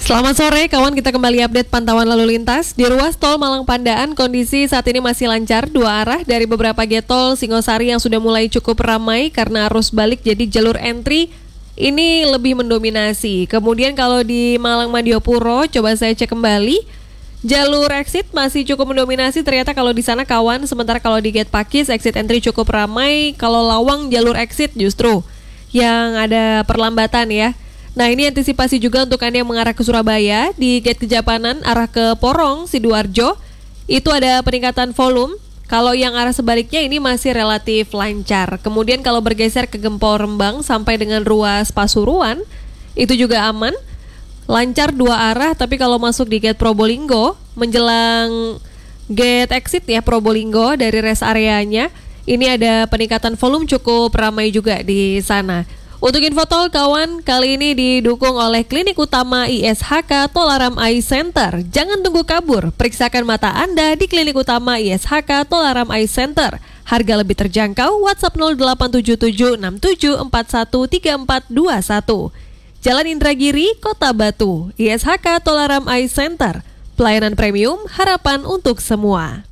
Selamat sore kawan, kita kembali update pantauan lalu lintas. Di ruas tol Malang Pandaan, kondisi saat ini masih lancar dua arah dari beberapa gate tol Singosari yang sudah mulai cukup ramai karena arus balik, jadi jalur entry ini lebih mendominasi. Kemudian kalau di Malang Madiopuro, coba saya cek kembali, jalur exit masih cukup mendominasi ternyata kalau di sana kawan. Sementara kalau di gate Pakis, exit entry cukup ramai. Kalau Lawang, jalur exit justru yang ada perlambatan ya. Nah, ini antisipasi juga untuk Anda yang mengarah ke Surabaya. Di gate Kejapanan arah ke Porong, Sidoarjo, itu ada peningkatan volume. Kalau yang arah sebaliknya ini masih relatif lancar. Kemudian kalau bergeser ke Gempol Rembang sampai dengan ruas Pasuruan, itu juga aman. Lancar dua arah, tapi kalau masuk di gate Probolinggo, menjelang gate exit ya Probolinggo dari rest areanya, ini ada peningkatan volume cukup ramai juga di sana. Untuk info tol kawan, kali ini didukung oleh Klinik Utama ISHK Tolaram Eye Center. Jangan tunggu kabur, periksakan mata Anda di Klinik Utama ISHK Tolaram Eye Center. Harga lebih terjangkau, WhatsApp 087767413421. Jalan Indragiri, Kota Batu, ISHK Tolaram Eye Center. Pelayanan premium, harapan untuk semua.